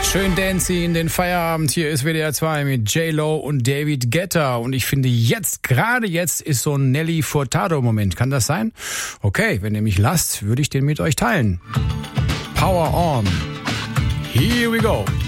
Schön dancy in den Feierabend. Hier ist WDR 2 mit J-Lo und David Guetta. Und ich finde gerade jetzt ist so ein Nelly Furtado-Moment. Kann das sein? Okay, wenn ihr mich lasst, würde ich den mit euch teilen. Power on. Here we go.